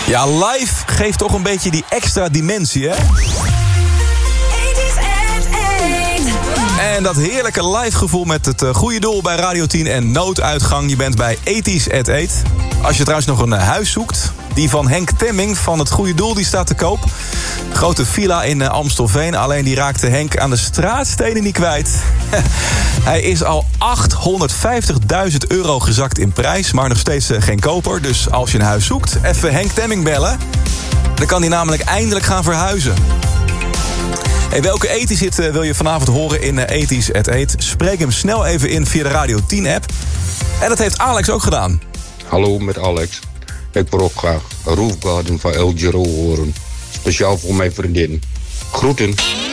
Ja, live geeft toch een beetje die extra dimensie, hè? En dat heerlijke live gevoel met het goede doel bij Radio 10 en nooduitgang. Je bent bij 80's at 8. Als je trouwens nog een huis zoekt, die van Henk Temming van het goede doel, die staat te koop. Grote villa in Amstelveen. Alleen die raakte Henk aan de straatstenen niet kwijt. Hij is al €850.000 gezakt in prijs, maar nog steeds geen koper. Dus als je een huis zoekt, even Henk Temming bellen. Dan kan hij namelijk eindelijk gaan verhuizen. Hey, welke 80's hit wil je vanavond horen in 80's at 8? Spreek hem snel even in via de Radio 10-app. En dat heeft Alex ook gedaan. Hallo, met Alex. Ik wil ook graag Roof Garden van El Giro horen. Speciaal voor mijn vriendin. Groeten.